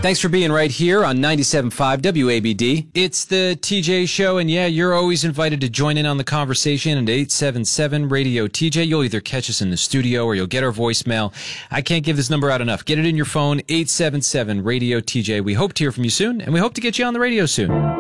Thanks for being right here on 97.5 WABD. It's the TJ Show, and yeah, you're always invited to join in on the conversation at 877-RADIO-TJ. You'll either catch us in the studio or you'll get our voicemail. I can't give this number out enough. Get it in your phone, 877-RADIO-TJ. We hope to hear from you soon, and we hope to get you on the radio soon.